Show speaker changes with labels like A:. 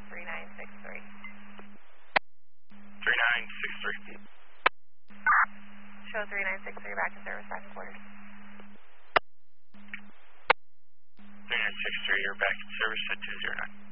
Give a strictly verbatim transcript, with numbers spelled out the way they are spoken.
A: three nine six three.
B: three nine six three.
A: Show three nine six three, back to service, back to quarters.
B: three nine six three, you're back in service at two zero nine.